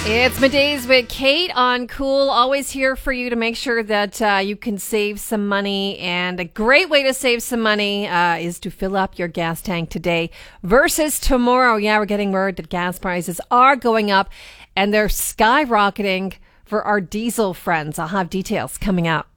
It's Middays with Kate on Cool. Always here for you to make sure that you can save some money. And a great way to save some money is to fill up your gas tank today versus tomorrow. Yeah, we're getting word that gas prices are going up and they're skyrocketing for our diesel friends. I'll have details coming up.